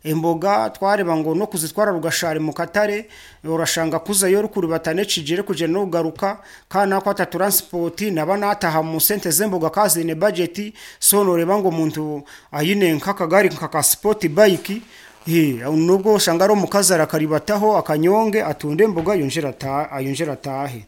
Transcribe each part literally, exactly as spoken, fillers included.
emboga twareba ngo no kuzitwara rugashari mu katare urashanga kuza yo rukuri batane cijire kuje no garuka kana kwa ta transport nabanataha mu sente zemboga kazi ne budget so no reba ngo muntu ayine nkakagari nkaka sport bike eh nubwo shangaro mukazara karibataho akanyonge atunde mboga yonjera ta ayonjera tahe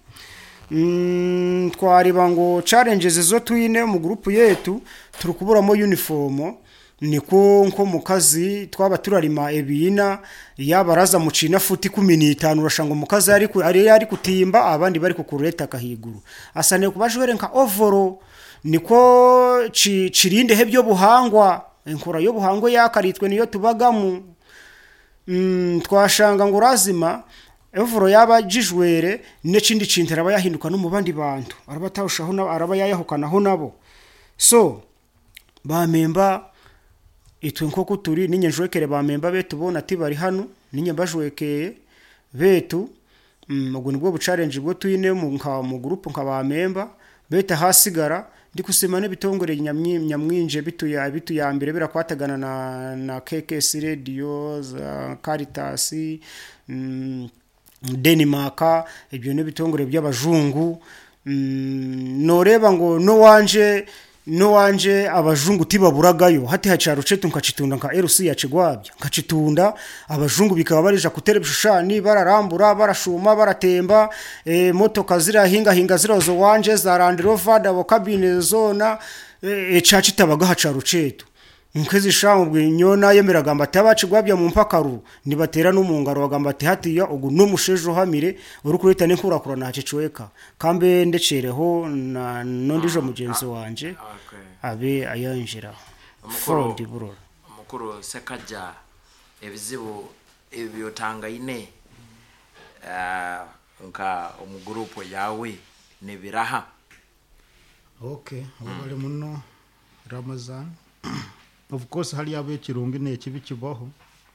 mm, twariba ngo challenges zo tuyine mu group yetu turukuburamo uniform niko nko mukazi twaba turarima ebina yabaraza mu cina futi kumi n'itanu urashanga mukazi ari ari ari kutimba abandi bari kukureta kahiguru asane kubashwere nka ovoro niko cirinde hebyo buhangwa enkora yo buhango yakaritwe niyo tubagamu mm, twashanga ngo razima ovoro yaba jijwere n'ikindi cintera aba yahinduka no mu bandi bantu arabatawushaho araba yayahukanaho nabo so ba memba itwe nkoko turi ninyenjwekere ba memba betu bona ati bari hano ninyembajwekeye betu mugo nibwo bu challenge bwo tuyine mu nka mu group nka ba memba beta hasigara ndikusemane bitongore nyamwinje bituya bituya mbere birakwatagana na na K K C radio za Caritas mm, Denmark ibyo ne bitongore by'abajungu mm, noreba ngo no wanje no wanje abajungu tibaburagayo hati hacaro cetu nkacitunda nka L C yacigwabya nkacitunda abajungu bikaba barija kutere bishushani bararambura barashuma baratemba e, motoka zira hinga hinga zira zo wanje za Land Rover dabo cabine zona e, e cacitabaga hacaro cetu nkezi shamu bwinyona yemeragamba tabacigwabya mu mpakaru nibatera no mu ngaro bagamba ati hatiya ugu no mushejo hamire uri kureta ne kurakura na cecweka kambe ndecereho na nondijo mugenzi wanje abe ayanjira mukuru mukuru sekaja ebizibu ebyotanga ine uh, nka umugrupo yawe ne biraha okay abale muno Ramazan of course hali yabe kirungi ne kibi kibaho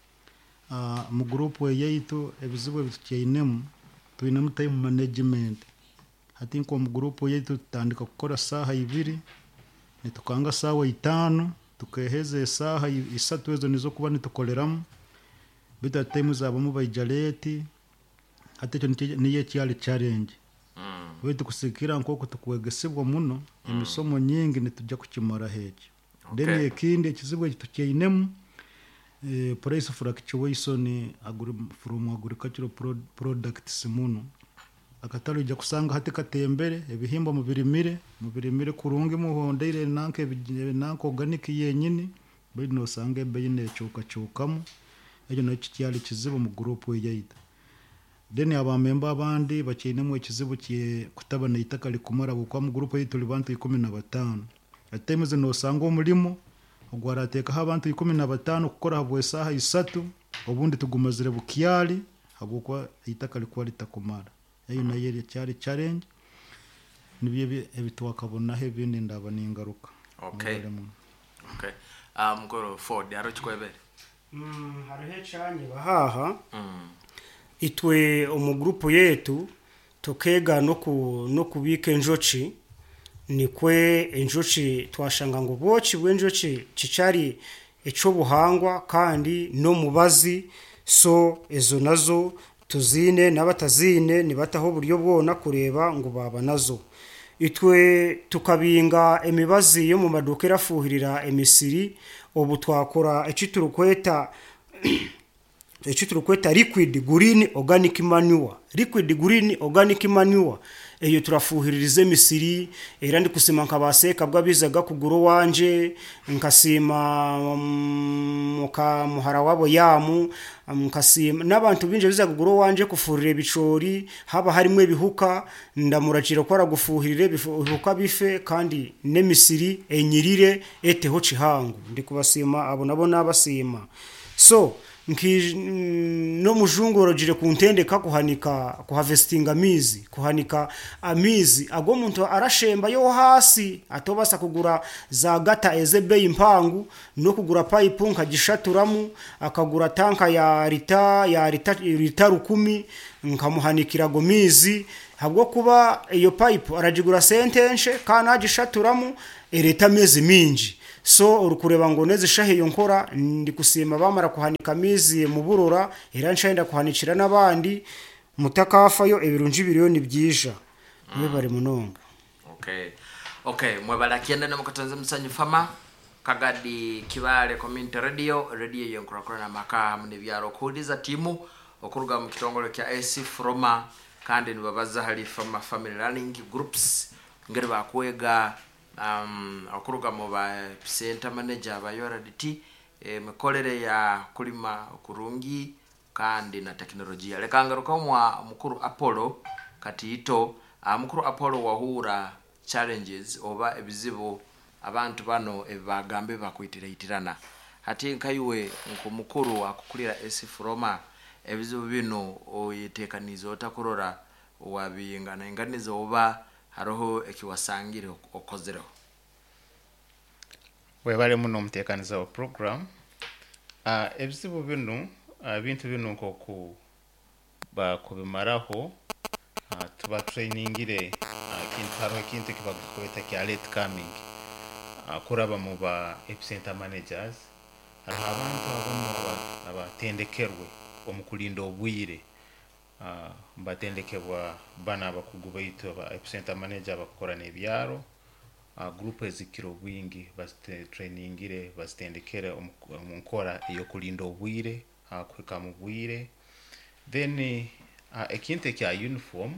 uh, mu group we yeito ebizibu bityenemu tuyinemu time management hati nko mu group yeito tutandika gukora saha ibiri nitukanga sawa itano tukeheze saha isatu ezo nizo kuba nitukoleramu bita time zabo mu bayijaleti hati cyo niye cyali challenge mm. wetu kusikira nko kutukwegesebwa muno mm. emisomo nyingi nitujya kukimara heje okay. Then ekindi kizibwe tukyeinemu eh price fluctuation agri from agricultural pro, products muno akatalo ija kusanga hati katembere ebihimba mu birimire mu birimire kurungi muhondeire nanke nanko organic yenyini bino sange beyine choka chokamo ejo no kityali kizibu mu group yeyita then abamemba abandi bakinemu ekizibu kiye kutabana itaka likumara bukwa mu group yitu libantu ikumi na batanu atemeze no sanga umurimo ugwarateka ha abantu ikumi na batanu gukora habwe saha isatu obundi tugumazire bukiyali habukwa itaka likuwa litakumara eyo na yeri cyari challenge nibiye ebitwakabona he bindi ndaba ningaruka okay okay um go Ford yaro chikwebere mm harihe cyanye bahaha mm itwe umugrupo yetu tokega no ku no kubika enjochi nikwe enjochi twashanga ngo bochi bwenjochi cicari eco buhangwa kandi no mubazi so ezo nazo tuzine nabatazine nibataho buryo bwona kureba ngo baba nazo itwe tukabinga emibazi yo mu madukera fuhirira emisiri obu twakora eciturukweta eciturukweta liquid green organic manure liquid green organic manure eyo turafuhiririze misiri era ndi kusima nkabaseka bwabizaga kuguro wanje nkasima muka um, muhara wabo yamu nkasima um, nabantu binje bizaga kuguro wanje kufurire bicori haba harimwe bihuka ndamuracira kwara gufuhirire bihuka bife kandi ne misiri enyirire eteho cihangu ndi kubasima abo nabo nabasima so nki no mujungoro jire kuntendeka kuhanika kuharvestinga mizi kuhanika amizi ago muntu arashemba yo hasi atobasa kugura za gata ezebe impangu no kugura pipe nkagishатuramu akagura tanka ya rita ya rita rita rukumi nkamuhanikira go mizi habwo kuba iyo pipe arajigura sentenshe kana agishатuramu ereta mezi minji so urukureba ngo nezishahe iyo nkora ndi kusima bamara kuhanika mizi mu burora era nshaenda kuhanikira n'abandi mutakafayo ebirunji biliyoni byija mwe bari munonga. Okay. Okay, mwebala kienda na mukatanze msanyu fama kagadi Kibale Community Radio radio yonkura kora na maka hamne byaro kudiza timu okuruga mu kitongole kya A C Froma kandi nibabaza hali fama family learning groups ngere bakwega um okuruga mu ba center manager ba U R D T e mekolere ya kulima okurungi kandi na teknolojia lekangaruka mwa mukuru Apollo kati ito uh, mukuru Apollo wahura challenges oba ebizibu abantu bano ebagambe bakwitira itirana hati nkayuwe nko mukuru akukulira A C Froma ebizibu bino oyitekanizo takurora wabingana inganizo oba haroho ekiwasangire okozero webale muno mutekaniza program uh, ebizibu bino uh, bintu bino nko ku ba kubimaraho uh, tuba trainingire uh, kintu haro kintu kibakweta ki late coming uh, kuraba mu ba epicenter managers hari abantu abamu abatendekerwe omukulinda obwire uh, mbatendekebwa bana abakuguba ito ba epicenter manager bakora nebyaro uh, group ezikiro bwingi baste trainingire bastendekere omunkora iyo kulinda obwire uh, kweka mu bwire then uh, ekinte kya uniform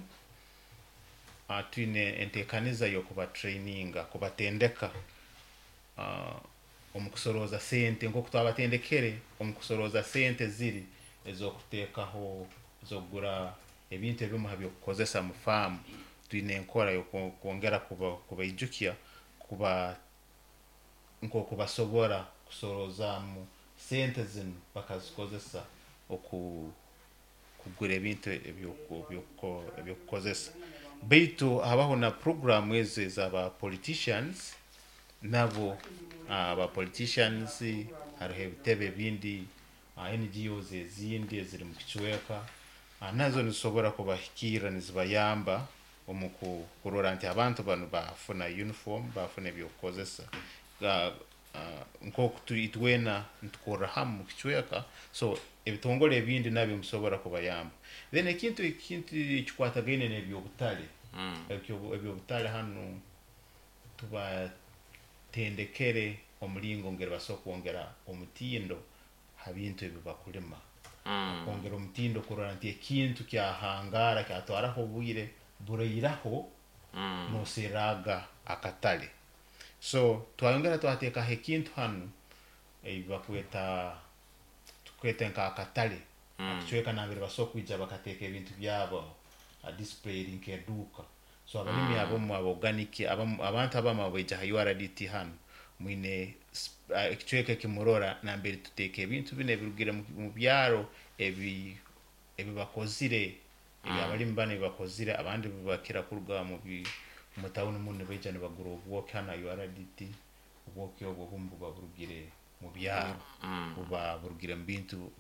uh, twine entekaniza yo kuba traininga kuba tendeka uh, omukusoroza sente nko kutabatendekere omukusoroza sente ziri ezokutekaho zogura ebintu ebimu habyo kukozesa mu farm twine enkora yo kuongera kuba kuba ijukia kuba nko kubasobora kusoroza mu sente zino bakazikozesa oku kugura ebintu ebyo ebyo kukozesa beitu abaho na program eze zaba politicians nabo aba uh, politicians hariho ebitebe bindi uh, N G Os ezindi eziri mu kichweka uh, nazo nisobora kubahikira nizibayamba omuku kurora nti abantu bano bafuna uniform bafuna ebyo kukozesa uh, uh, nko kutuitwena ntukora hamu mu kichweka so ebitongole ebindi nabyo musobora kubayamba then ekintu ekintu kikwatagene nebyo butale mm. ebyo butale hano tuba tendekere omulingo ngere basokwongera omutindo habintu ebibakulima mm. kongera omutindo kurora nti ekintu kyahangara kyatwaraho bwire burayiraho mm. no seraga akatale so twayongera twateka hekintu hano ebibakweta tukweta nka akatale mm. kichweka nambere basokwija bakateka ebintu byabo a display linkeduka so abalimi mm. abo mu organic abantu abama abeja U R D T hano mwine uh, kichweka kimurora nambere tuteke ebintu bine birugira mu byaro ebi ebi bakozire mm. ebi abalimi bane bakozire abandi bakira kuruga mu mu town munne beja ne baguro ubwoke hana U R D T ubwoke obwo bumbu baburugire mu byaro mm. uba burugire mbintu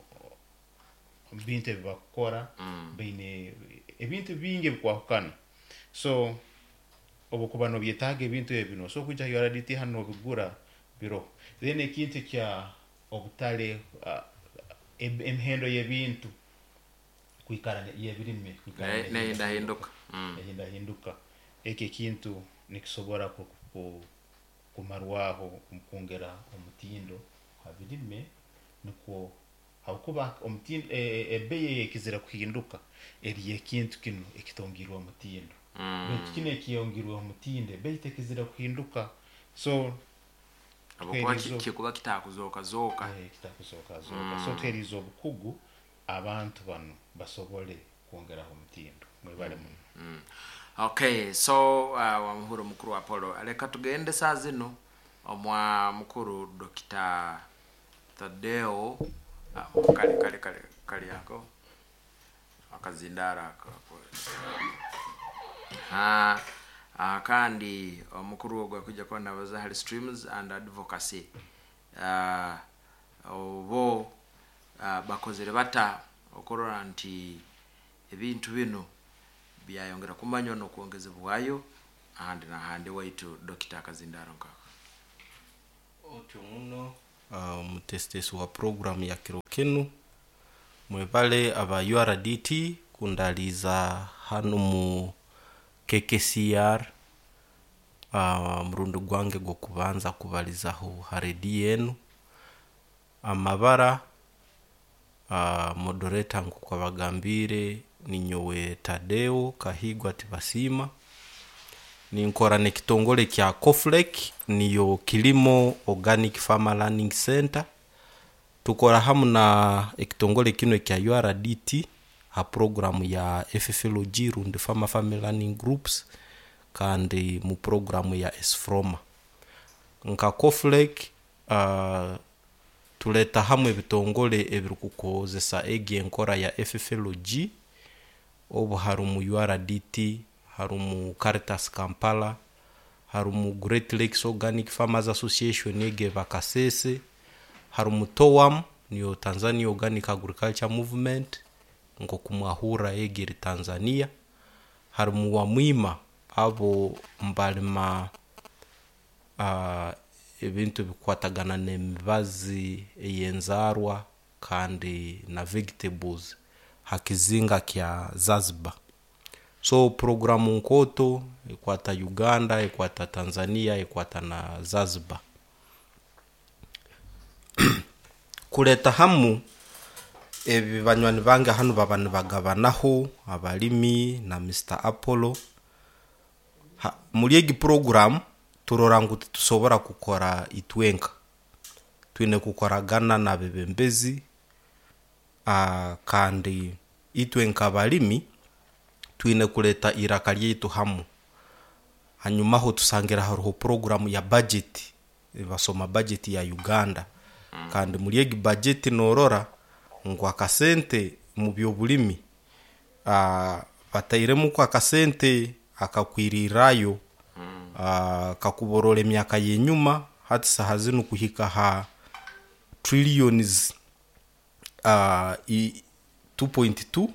mbintu bakora mm. bine ebintu bingi bikwakana so obo kubano byetage ebintu ebino so kuja U R D T hano bigura biro then ekintu kya obutale uh, emhendo y'ebintu kwikara yebirime kwikara ne ndahinduka mm. enda hinduka eke kintu nikisobora ku, ku kumarwaho kumkongera omutindo habirime niko hakuba omutindo ebeye kizira kuhinduka eriye kintu kino ekitongirwa omutindo mm. kine kiyongirwa omutinde beyite kizira kuhinduka so abokuba kikuba kitakuzoka zoka eh kitakuzoka zoka mm. so terizo obukugu abantu bano basobole kuongera omutindo mwebale mu mm. Okay, so uh, wa muhuru mukuru Apollo aleka tugende saa zino omwa mukuru Dokita Tadeo uh, kali kali kali kali yako akazindara ako ah uh, kandi omukuru ogwa kujja kona bazahali streams and advocacy uh obo uh, bakozere bata okorora nti ebintu bino byayongera kumanyo no kuongezebwayo ahandi na handi waitu Dokita Kazindaro nkaka. otyo muno mutestesi wa program ya kirokenu mwebale aba U R D T kundaliza hano mu K K C R uh, mrundi gwange go kubanza kubalizaho haredi yenu amabara uh, moderator nko kwa bagambire ni nyowe Tadeo Kahigwa Tibasima ni nkora ne kitongole kya Koflek niyo Kilimo Organic Farmer Learning Center tukora hamu na ekitongole kino kya U R D T ha programu ya F F L G rundi Farmer Family Learning Groups kandi mu programu ya Esfroma nka Koflek uh, tuleta hamwe bitongole ebirikukozesa egi enkora ya F F L G obu harumu U R D T harumu Caritas Kampala harumu Great Lakes Organic Farmers Association ege bakasese harumu Towam niyo Tanzania Organic Agriculture Movement ngo kumwahura ege Tanzania harumu wa Mwima abo mbalima uh, ebintu bikwatagana n'emibazi eyenzarwa kandi na vegetables hakizinga kya Zanzibar. So programu nkoto ekwata Uganda, ekwata Tanzania, ekwata na Zanzibar. Kuleta hamu ebi banywani bange hano babani bagabanaho abalimi na Mister Apollo ha, muliegi program turorangu tusobora kukora itwenka twine kukoragana na bebembezi uh, kandi itwenka abalimi twine kuleta iraka ryitu hamu hanyuma ho tusangira hariho program ya budget basoma budget ya Uganda kandi muliegi budget norora ngo akasente mu byobulimi uh, batayiremu kwa akasente akakwirirayo uh, kakuborole myaka yenyuma hati sahazinu kuhika ha trillions uh, two point two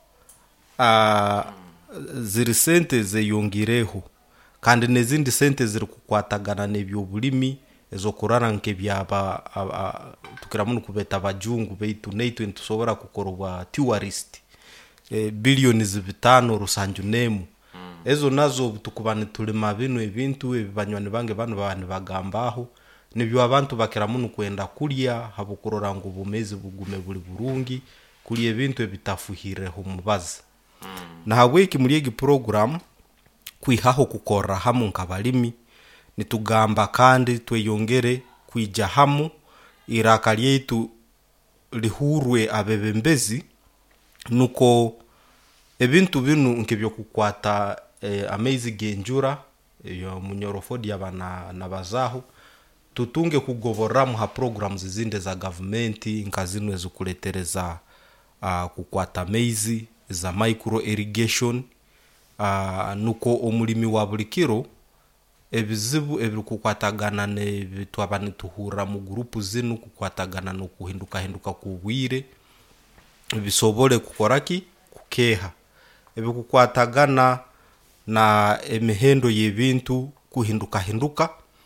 uh, ziri sente zeyongireho kandi nezindi sente ziri kukwatagana nebyobulimi ezo kurara nke byaba tukiramuntu kubeta abajungu beitu neitu ntusobora kukorwa tourist e, billions bitano rusanju nemu mm. ezo nazo tukubane tulima bino ebintu ebibanywani bange bano babane bagambaho nibyo abantu bakiramuntu kwenda kulya habukurora ngo bumezi bugume buli burungi kulya ebintu ebitafuhireho mubaza mm. na haweki muliegi program kwihaho kukora hamu nkabalimi nitugamba kandi tweyongere kwija hamu iraka lyetu lihurwe abebembezi nuko ebintu binu nkebyo kukwata eh, amazing genjura yo munyorofodi yabana nabazaho tutunge kugoboramu ha programs zinde za government nkazinu ezukuletereza uh, kukwata maize za micro irrigation uh, nuko omulimi wa bulikiro ebizibu ebiri kukwatagana ne bitwabane tuhura mu group zinu kukwatagana no kuhinduka hinduka kubwire bisobole kukoraki kukeha ebi kukwatagana na emihendo y'ebintu kuhinduka hinduka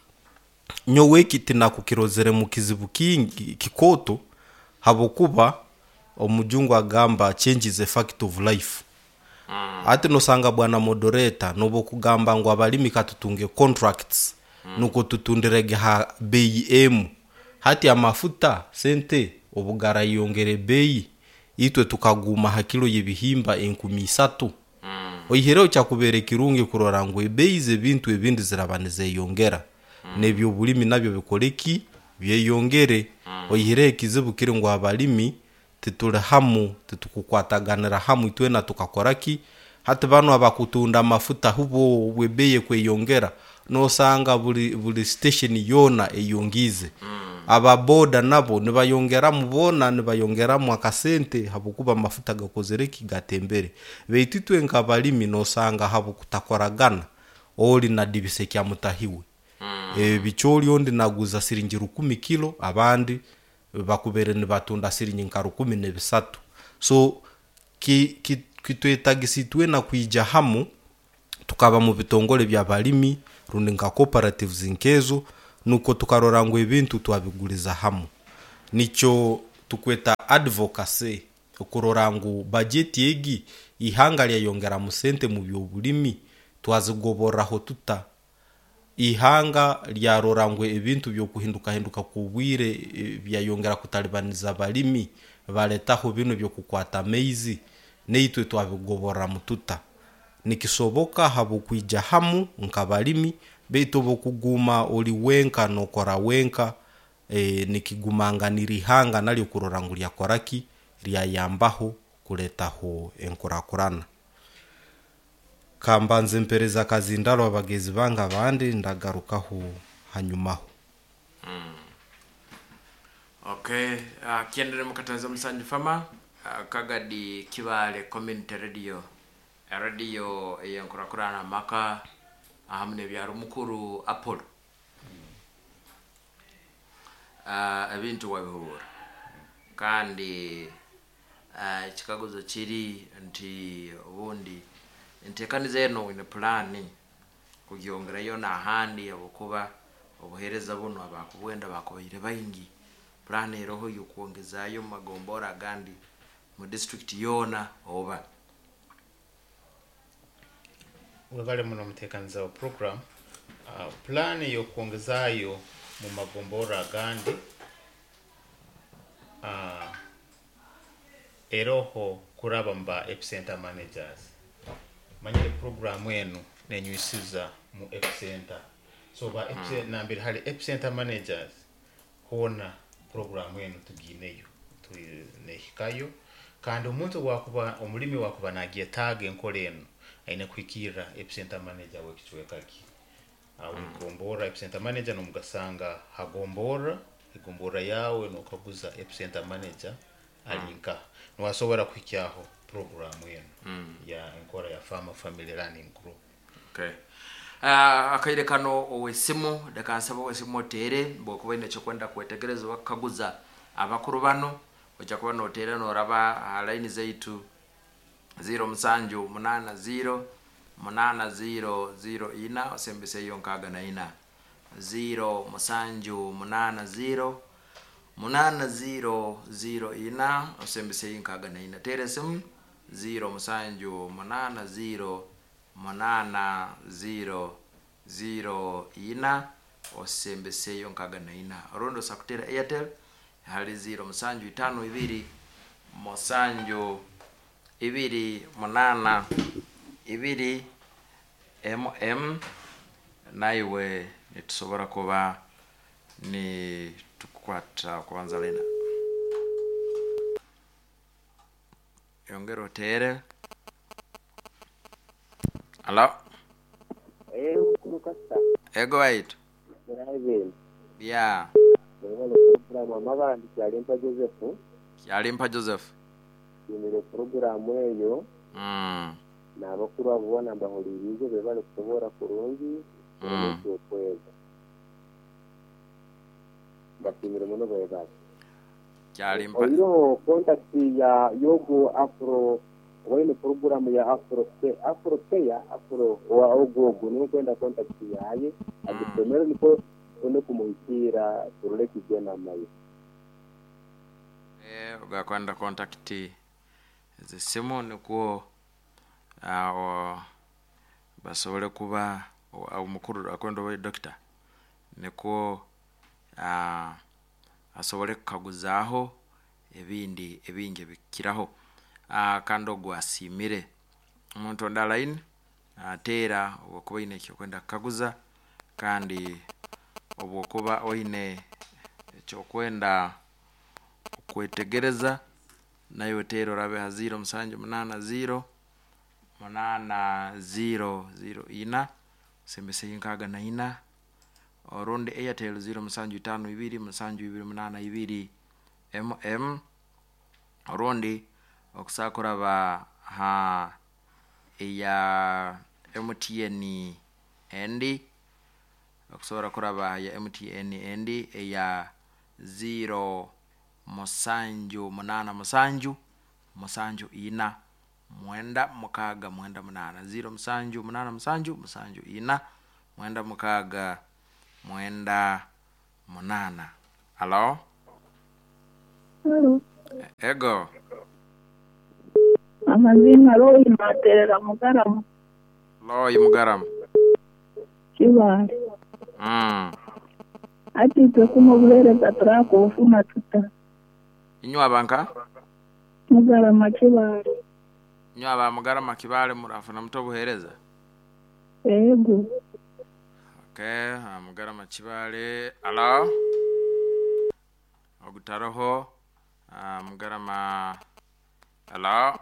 nyoweki tina kukirozere mu kizibu kingi kikoto habokuba omujungu agamba change is a fact of life. Mm. Ati no sanga bwana moderator nobo kugamba ngo abalimi katutunge contracts mm. nuko tutundirege ha bei emu hati amafuta sente obugara yongere bei itwe tukaguma hakilo yebihimba enkumi isatu mm. oyihereo cyakubere kirungi kurora ngo bei ze bintu ebindi zirabaneze yongera mm. nebyo bulimi nabyo bikoleki byeyongere mm. oyihereo kizibu kiri ngo abalimi titule hamu titukukwataganira hamu itwena tukakoraki hati bano abakutunda amafuta hubo webeye kweyongera no sanga buli buli station yona eyongize mm. ababoda nabo nibayongera mubona nibayongera mu akasente habukuba amafuta gakozereki gatembere beititwe nkabalimi no sanga habukutakoragana oli na dibise kya mutahiwe mm. e bicholi ondi naguza siringi rukumi kilo abandi bakubere ni batunda siringi nkaru kumi nebisatu so ki, ki kitwetagisitwe na kwija hamu tukaba mu bitongole bya balimi rundi nka cooperatives nkezo nuko tukarora ngo ibintu twabiguriza hamu nico tukweta advocacy ukurora ngo budget yegi ihanga lyayongera mu sente mu byobulimi twazigoboraho tuta ihanga lyarora ngo ibintu byo kuhinduka hinduka kubwire byayongera kutalibaniza balimi baletaho bino byo kukwata maize neitwe twabigobora mututa nikisoboka habo kwija hamu nkabalimi beito bokuguma oli wenka nokora wenka e, nikigumanga nirihanga nali kurora ngo lyakoraki lyayambaho kuletaho enkurakurana kambanze mpereza kazindalo abagezi banga abandi ndagarukaho hanyumaho. mm. Okay, uh, kiendele mukatanza Musanji Fama uh, kagadi Kibale Community Radio radio eyankurakurana maka ahamne byaro mukuru Apollo uh, ebintu wabihura kandi uh, chikagozo chiri nti ubundi ntekaniza eno ine plani kugiongera yo na handi yabukuba obuhereza buno abakubwenda bakoire bayingi plani roho yo kuongezayo magombora gandi mu district yona oba webale muno mutekaniza wa program uh, plani yo kuongezayo mu magombora gandi uh, eroho kuraba mba epicenter managers manyire program yenu nenyusiza mu epicenter so ba epicenter mm. nambiri hali epicenter managers hona program yenu tugineyo tunehikayo kandi umuntu wakuba omulimi wakuba nagiye tag enkoleno aine kwikira epicenter manager wekichwekaki au mm. gombora epicenter manager no mugasanga hagombora igombora yawe no kaguza epicenter manager alinka mm. no wasobora kwikyaho program yenu mm. ya enkora ya farmer family running group. Okay. Uh, akaire kano owesimu dakansaba owesimu tere bokubene cyo kwenda kwetegereza bakaguza abakuru bano ocha kuba no tere no raba line zaitu zero musanju munana zero munana zero zero ina osembese yonkaga na ina zero musanju munana zero munana zero zero ina osembese yonkaga na ina tere sim zero musanju munana zero munana zero zero ina osembese yonkaga na ina rondo sakutera Airtel hali zero musanju itano ibiri musanju ibiri munana ibiri mm naiwe nitusobora kuba ni tukwata kwanza lena yongero tere. Hello. Eh, kumukasta. Ego wait. Drive. Yeah. Wewe program mabandi Kyalimpa Joseph. Kyalimpa Joseph. Ni program eyo. Mm. Na abakuru abona mbahuririze bebale kusobora kurungi. Mm. Kweza. Bakimira muno bebale. Kyalimpa. Oyo contact ya Yogo Afro wene program ya Afro Afro Care Afro wa Ogogo no kwenda contact yaye agitemera nikoone kumuhikira turule kijana mayi eh ugakwenda contact ze simo niko awo basobole kuba umukuru akwenda we doctor niko ah asobole kaguzaho ebindi ebinge bikiraho ah kando gwasimire umuntu onda line atera obukuba ine kyo kwenda kaguza kandi obukuba oine kyo kwenda kwetegereza nayo tero rabe ha zero musanju munana zero munana zero zero ina sembese yinkaga na ina oronde Airtel zero musanju itano ibiri musanju ibiri munana ibiri mm oronde okusakura ba ha ya M T N endi okusora kuraba ya M T N endi ya zero musanju munana musanju musanju ina mwenda mukaga mwenda munana zero musanju munana musanju musanju ina mwenda mukaga mwenda munana. Hello? Hello. Ego. Amazina Roy Materera Mugarama. Roy Mugarama. Kibale. Mm. Ati tukumubulera turako ufuna tuta. Inywa banka? Mugarama Kibale. Inywa ba Mugarama Kibale murafuna mutobuhereza. Ego. Okay, uh, Mugarama Kibale. Hello? Ogutaroho. Uh, Mugarama. Hello?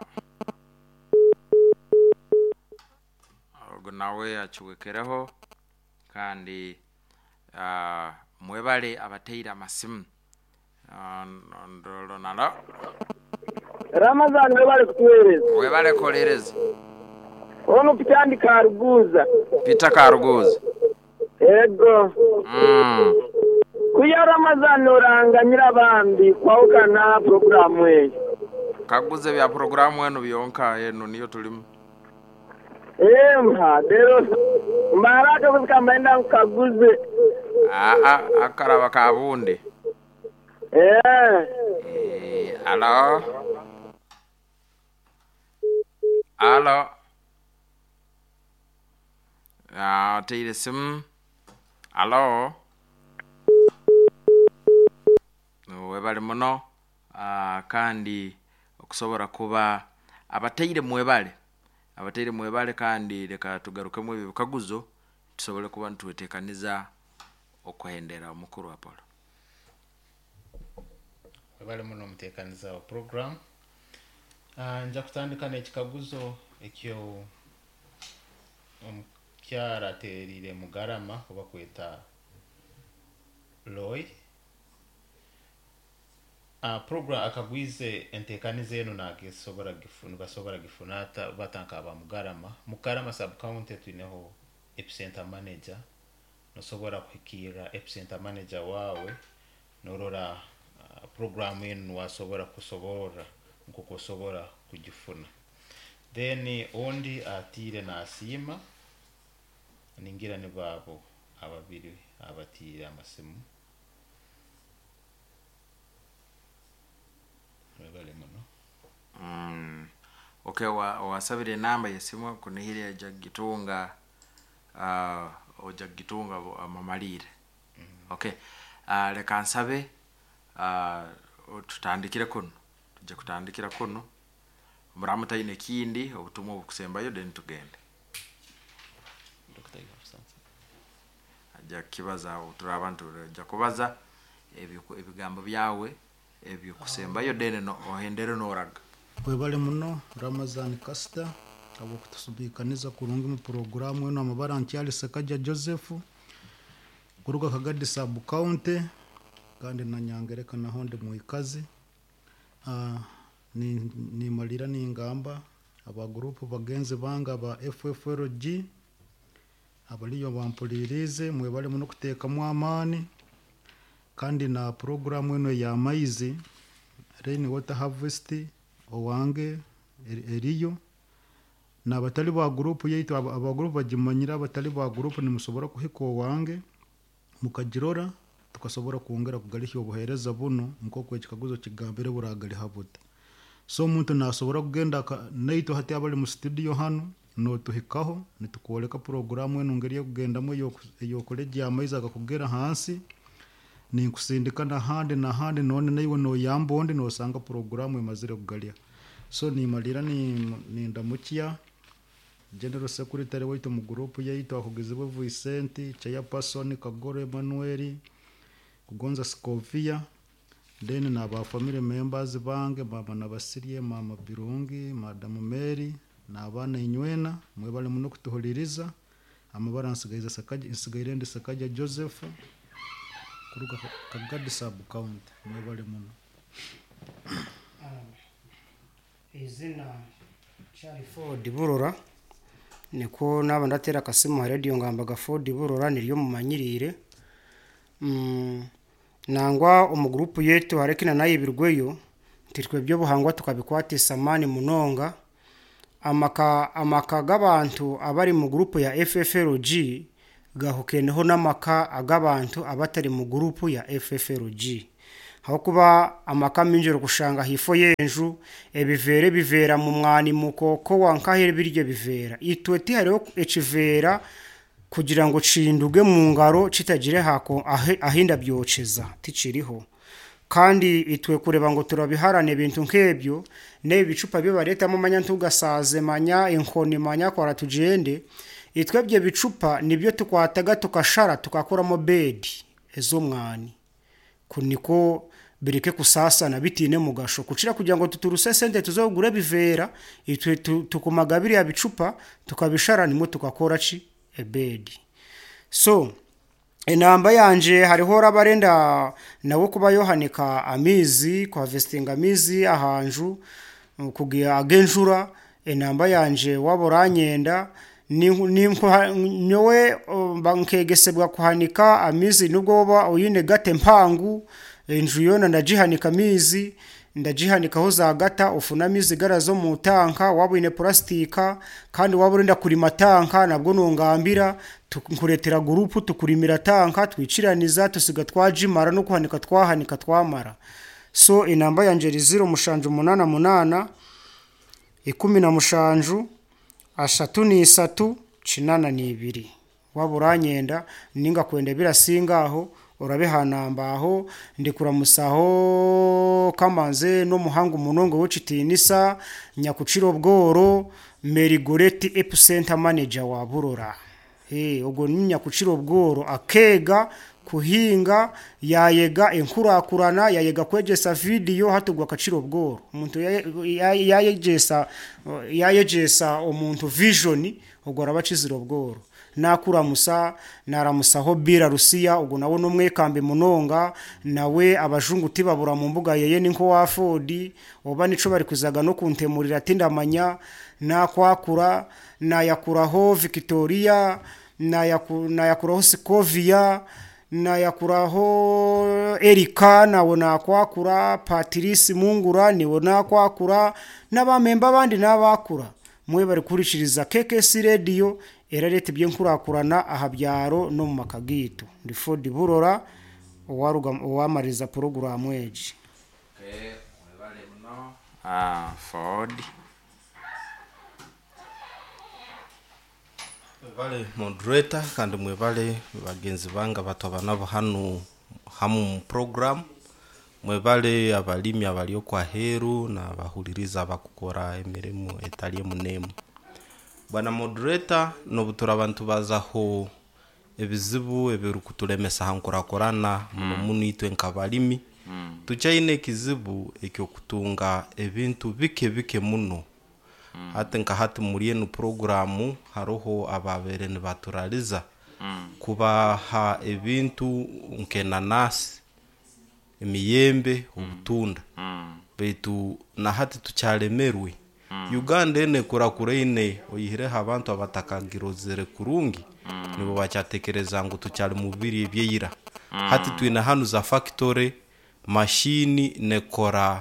Ogo nawe achuwekereho kandi uh, mwebale abateira amasimu. Uh, ndolo nalo. Ramazan webale kutuhereza. Webale kolereza. Ono pitandi karuguza. Pita karuguza. Ego. Mm. Kuya Ramazan oranga nyirabandi kwaukana programu eyi. Kaguze bya programu eno byonka eno niyo tulimu. Eh mha dero mbaraka kuzikamenda kaguze. Ah ah akaraba kabundi. Eh. Eh alo. Alo. Ah teire sim. Alo. No webale muno ah kandi okusobora kuba abateire mwebale abateire mwebale kandi leka tugaruke mu bikaguzo tusobole kuba ntuwetekaniza okuhendera omukuru wa Apollo. Webale muno mutekaniza wa program. Ah nja kutandika n'ekikaguzo ekyo omukyara terire Mugarama oba kweta Loy. Uh, program akagwize entekanize eno nagesobora gifunu basobora gifunata batanka aba Mugarama Mugarama sub county tuneho epicenter manager no sobora kuhikira epicenter manager wawe norora uh, program eno wasobora kusobora nkuko sobora kugifuna then ondi atire na asima ningira ne babo ababiri abatire amasimu. Mm. Okay, wa wasabire namba yesimu kunihiri ya jagitunga uh o jagitunga amamalire. Mm. Okay. Uh leka nsabe uh tutandikire kuno. Tuje kutandikira kuno. Muramuta ine kindi obutumwa bukusembayo then tugende. Dr. Yafsansa. Aja kibaza uturabantu aja kubaza ebigambo byawe ebyo kusembayo dene no ohendere no raga. Webale muno Ramazan Kasta abo kutusubikaniza kurungi mu programu eno amabara Nkyali Sakaja Joseph kuruga Kagadi sub county kandi na Nyangereka na honde mu ikazi ah ni ni malira ni ngamba aba group bagenzi banga ba F F L G abaliyo bampulirize mwebale muno kuteka mu amani kandi na programu eno ya maize rain water harvest owange eriyo na batali ba group yeito aba group bagimanyira batali ba group ni musobora kuhiko wange mukagirora tukasobora kuongera kugalishya obuhereza buno nkoko ekikaguzo kigambire buragali habuta so umuntu nasobora kugenda naito hati abali mu studio hano no tuhikaho nitukoleka programu eno ngeri yo kugendamo yo yo college ya maize akakugera hansi ni kusindika na hande na hande none nayo no yambondi no sanga programu imazire kugalia so ni malira ni ni ndamukiya general secretary waito mu group yaito akugizwe Vicente Chaya Person Kagoro Emmanuel kugonza Scovia then na ba family members bange baba na basirie mama Birungi madam Mary na abana inywena mwebale muno kutuholiriza amabara nsigaiza Sakaja insigairende Sakaja Joseph kuruka Kagadi sub county mwebale muno. Izina Charlie Ford Burora niko naba ndatera kasimu radio ngambaga Ford Burora niryo mumanyirire. Mm nangwa omu group yetu harekina naye birweyo tirwe byo buhangwa tukabikwata samani munonga amaka amaka gabantu abari mu group ya F F L G gahukeneho n'amaka agabantu abatari mu gurupu ya F F L G aho kuba amaka minjoro gushanga hifo yenju ebivere bivera mu mwani mukoko wankahere birye bivera itweti hariho ekivera kugira ngo cinduge mu ngaro kitagire hako ahe, ahinda byoceza ticiriho kandi itwe kureba ngo turabiharane ibintu nkebyo ne bicupa byo bareta mu manya ntugasaze manya inkoni manya kwara tugende itwebye bicupa nibyo tukwataga tukashara tukakoramo bed ezo mwani kuniko bireke kusasana bitine mu gasho kucira kugira ngo tuturuse sente tuzogure bivera itwe tukumagabiri ya bicupa tukabishara nimo tukakora ci ebedi so enamba yanje hariho rabarenda nabo kuba yohanika amizi kwa vestinga amizi ahanju kugira agenjura enamba yanje waboranyenda ni nyowe bankegesebwa kuhanika amizi nubwo oba uyine gate mpangu enju yona ndajihanika amizi ndajihanika ho za gata ufuna amizi garazo mu tanka wabwine plastika kandi waburinda kuri matanka nabwo nongambira tukuretera gurupu tukurimira tanka twiciraniza tusiga twajimara no kuhanika twahanika twamara so inamba yanje zero mushanju munana munana ikumi na mushanju ashatu ni isatu cinana ni ibiri waburanyenda ninga kwende birasingaho urabihanambaho ndikuramusaho kamanze no muhangu munongo w'icitinisa nyakuciro bworo Merigoreti epicenter manager wa Burora eh ubwo nyakuciro bworo akega kuhinga yayega enkurakurana yayega kwegesa video hatugwa kaciro bworo umuntu yayegesa yayegesa umuntu vision ubwo rabaciziro bworo nakuramusa naramusaho bira Rusiya ubwo nawo numwe kambe munonga nawe abajungu tibabura mu mbuga yeye ninko wafodi oba nico bari kuzaga no kuntemurira tindamanya nakwakura nayakuraho Victoria nayakuraho Scovia nayakuraho Erika nawo nakwakura Patrice Mungura niwo nakwakura n'abamemba bandi nabakura mwe bari kurishiriza K K C radio erarete bye nkurakurana ahabyaro no mu makagito ndi Ford Burora owaruga owamariza program weji okay mwebale muno ah Ford mwebale moderator kandi mwebale bagenzi banga batobana bo hano hamu program mwebale abalimi abaliyo kwa heru na bahuliriza bakukora emirimo etaliye munemu bana moderator no butura abantu bazaho ebizibu ebirukutulemesa hankurakorana mu munitwe nkabalimi mm. tuchaine kizibu ekyo kutunga ebintu bike bike muno mm. hate nka hati muri eno programu haroho ababere ne baturaliza mm. kuba ha ebintu nkenanasi emiyembe ubutunda mm. betu na hati tuchalemerwe mm. Uganda ene kurakureine oyihire abantu abatakagirozere kurungi mm. nibo bachatekereza ngo tucyali mubiri ebyeyira mm. hati twina hanu za factory machine nekora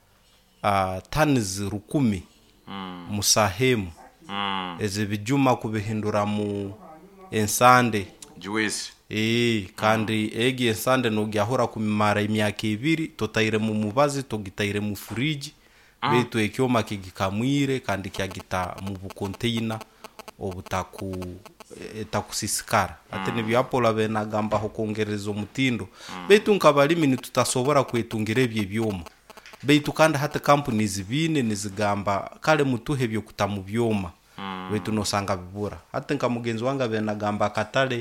uh, tons rukumi mm. musahemu mm. eze bijuma kubihindura mu ensande juice eh kandi mm. egi ensande no gyahora kumimara imyaka ibiri totayire mu mubazi togitayire mu fridge mm. beto ekyoma kigikamwire kandi kyagita mu bukonteina obutaku etakusisikara mm. ate nibyapola benagamba ho kongereza omutindo mm. beto nkabalimi ni tutasobora kwetungira ebye byoma beto kandi hata companies bine nizigamba kale mutuhe byo kutamu byoma mm. beto no sanga bibura hata nka mugenzi wanga benagamba katale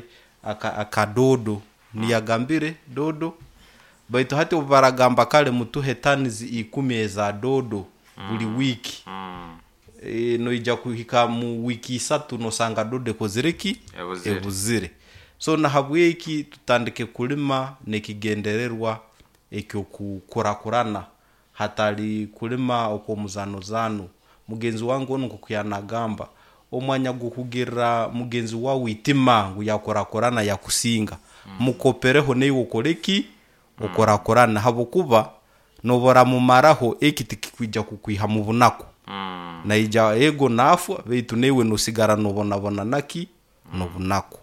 akadodo aka ni yagambire dodo beto hata ubaragamba kale mutuhe tons ikumi za dodo mm. buli wiki mm. e, no ija kuhika mu wiki isatu no sanga dode kozireki ebuzire, ebuzire. So na habweki tutandike kulima nekigendererwa ekyo kukurakurana hatali kulima okomuzano zano mugenzi wangu nuko kuyanagamba omwanya gukugira mugenzi wawe itima ngo yakurakurana yakusinga mm. mukopereho neyo ukoleki mm. ukurakurana habokuba nobora mumaraho ekiti kikwijja kukwiha mu bunako mm. na ija ego nafu beitu newe no sigara no bona bona naki mm. no bunako mm.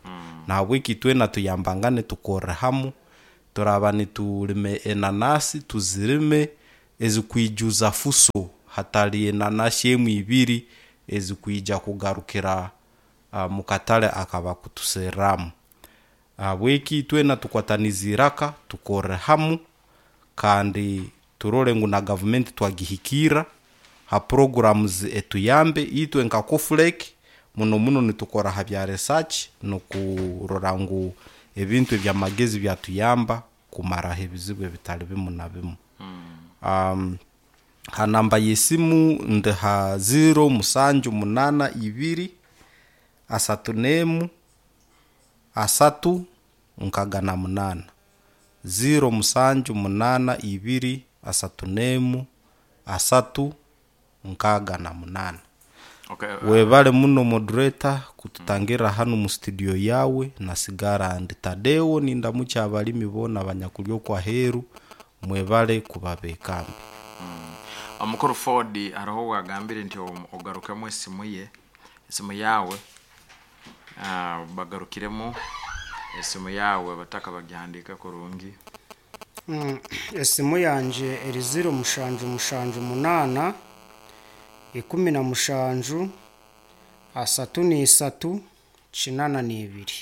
na wiki twena tuyambangane tukore hamu turaba nitulime enanasi tuzirime ezikwijuza fuso hatali enanasi emu ibiri ezikwija kugarukira uh, mukatale akaba kutuseramu uh, wiki twena tukwataniziraka tukore hamu kandi turole ngu na government twagihikira ha programs etuyambe itwe nka Koflek muno muno nitukora ha bya research no kurora ngu ebintu bya magezi byatuyamba kumara hebizibwe bitali bimu na bimu mm. um ha namba yesimu nde ha zero musanju munana ibiri asatu nemu asatu nkagana munana zero musanju munana ibiri asatu nemu asatu nkagana munana. Okay, uh, webale muno moderator kututangira mm. hano mu studio yawe na sigara ndi Tadeo ninda mucha abalimi bona abanyakulyo kwa heru mwebale kubabekambi. Mm. Amukuru Ford araho wagambire nti ogaruka mu esimu ye esimu yawe ah uh, bagarukiremo esimu yawe bataka bagyandika kurungi. Mm, esimu yanje eri zero mushanju mushanju munana ikumi na mushanju asatu ni isatu chinana ni ibiri.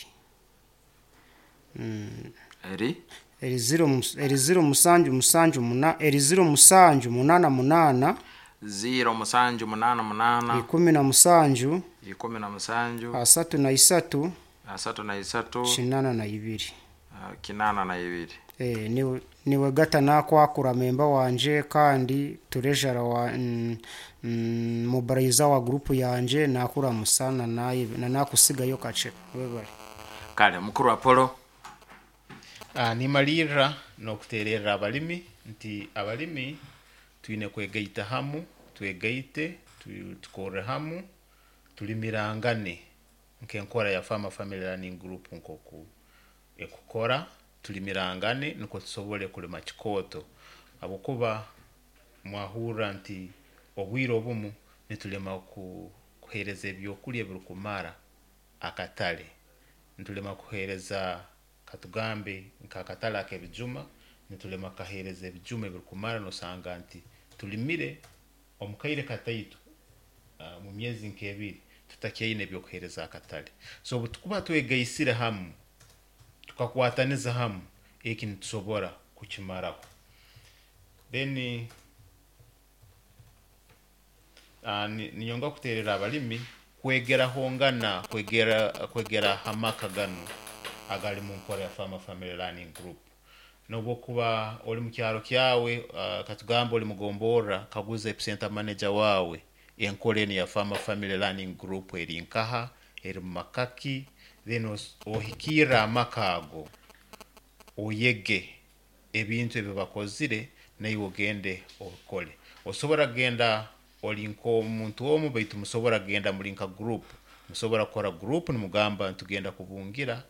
Mm. Eri eri zero mus, eri zero musanju musanju munana eri zero musanju munana munana zero musanju munana munana ikumi na musanju ikumi na musanju asatu na isatu asatu na isatu chinana na ibiri. Uh, kinana na ibiri. Eh niwe niwe gata nakwakura memba wanje kandi turejara wa mm, mm, mubarayiza wa group yanje nakura musana naye na nakusigayo kache webale kale mukuru Apollo. Ah ni malira no kuterera abalimi nti abalimi tuine kwegaita hamu twegaite tukore hamu tulimirangane nkenkora ya Farmer Family Learning Group nkoku ekukora tulimirangane nuko tusobole kulima kikoto abukuba mwahura nti obwiro obumu nitulema ku kuhereza ebyokulya birukumara akatale ntulema kuhereza katugambe nkakatale akebijuma nitulema kahereza ebijuma birukumara no sanga nti tulimire omukaire kataitu uh, mu myezi nkebiri tutakiine byokuhereza akatale so butukuba twegaisire hamu tukakwataniza hamu eki nitusobora kukimaraho then uh, niyonga kuterera abalimi kwegera hongana kwegera kwegera hamaka gano agali mu nkora ya Farmer Family Learning Group nobo kuba oli mu kyaro kyawe uh, katugamba oli mugombora kaguza epicenter manager wawe enkoleni ya Farmer Family Learning Group eri nkaha eri makaki then ohikira makago oyege ebintu ebibakozire nayo ogende okole osobora genda olinko omuntu omu baitu musobora genda mulinka group musobora kora group nimugamba ntugenda kubungira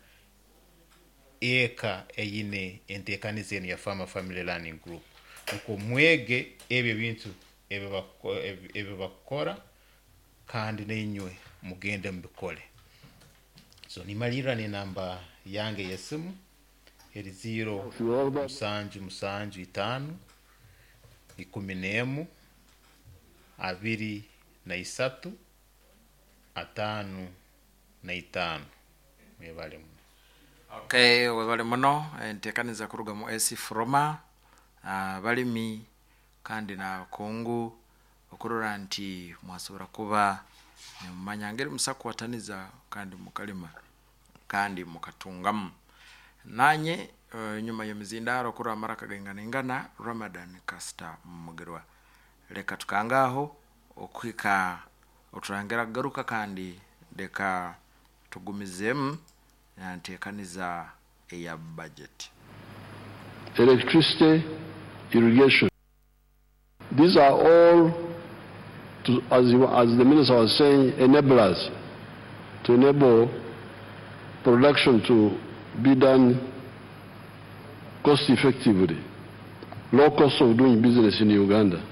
eka eyine entekanizeni ya Farmer Family Learning Group uko mwege ebe bintu ebe bakora kandi nenywe mugende mbikole so ni malira ni namba yange yesimu eri zero musanju musanju itanu ikumi nemu abiri na isatu atanu na itanu mwebale muno. Okay, webale muno entekaniza kuruga mu esi froma uh, balimi kandi na kongo okurora nti mwasobora kuba mumanyangere musakwataniza kandi mukalima kandi mukatungamu nanye uh, nyuma yo mizindaro kura maraka gengana ingana Ramadan Kasta mugerwa leka tukangaho okwika oturangera garuka kandi deka tugumizemu yantekaniza eya budget. Electricity, irrigation, these are all to, as, you, as the minister was saying, enablers to enable production to be done cost effectively, low cost of doing business in Uganda.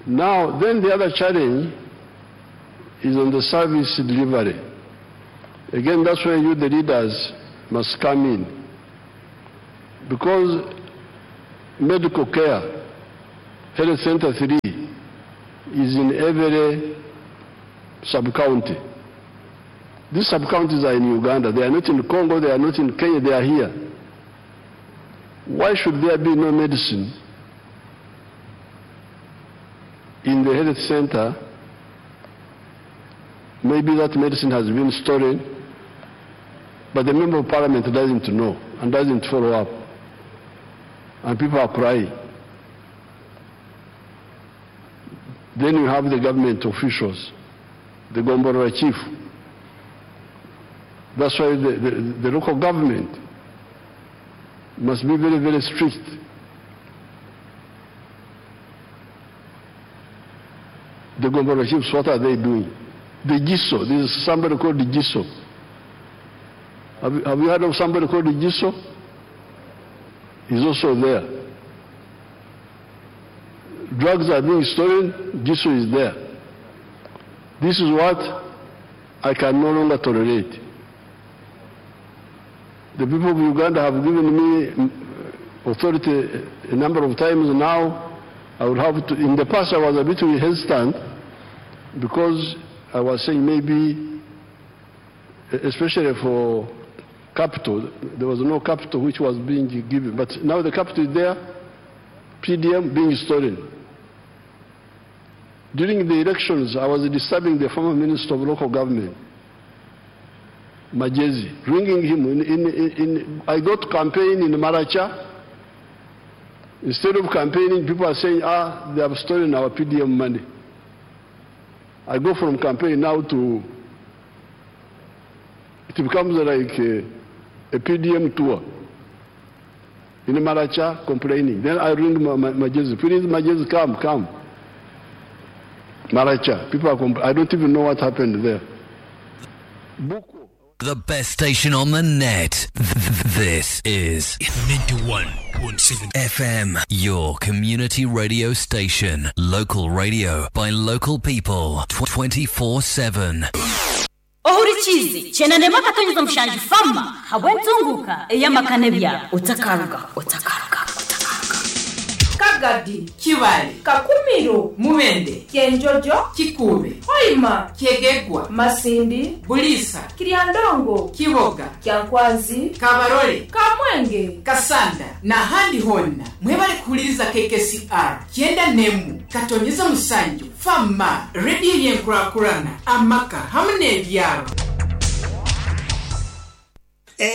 Now, then the other challenge is on the service delivery. Again, that's where you, the leaders, must come in. Because medical care, Health Center three, is in every sub-county. These sub-counties are in Uganda. They are not in Congo, they are not in Kenya, they are here. Why should there be no medicine in the health center? Maybe that medicine has been stolen, but the member of parliament doesn't know and doesn't follow up. And people are crying. Then you have the government officials, the Gombora chief. That's why the, the, the local government must be very, very strict. The Gombora chiefs, what are they doing? The G I S O, there is somebody called the G I S O. Have you, have you heard of somebody called the G I S O? He's also there. Drugs are being stolen, G I S O is there. This is what I can no longer tolerate. The people of Uganda have given me authority a number of times now. I would have to, in the past I was a bit hesitant because I was saying maybe, especially for capital, there was no capital which was being given. But now the capital is there, P D M being stolen. During the elections, I was disturbing the former Minister of Local Government, Majezi, ringing him. In, in, in, I got to campaign in Maracha. Instead of campaigning, people are saying, ah, they have stolen our P D M money. I go from campaign now to, it becomes like a, a P D M tour. In Maracha, complaining. Then I ring Majezi, please Majezi, come, come. Maracha, people are compl- I don't even know what happened there. Buko. The best station on the net. This is ninety-one point seven F M, your community radio station. Local radio by local people. twenty-four seven. Ohurichizi, chena nema katonyeza mshanji fama, hawenzunguka, eyama kanebya, utakaruga, utakaruga, utakaruga. Kagadi, Kiwali, Kakumiro, Muwende, Kienjojo, Kikube, Hoima, Kiegegwa, Masindi, Bulisa, Kiriandongo, Kiwoga, Kyankwazi, Kabarole, Kamwenge, Kasanda, na handi honna. Mwebale kuuliriza K K C R, kienda nemu, katonyeza musanju, fama, radio yenkurakurana, amaka, hamune ebyaro.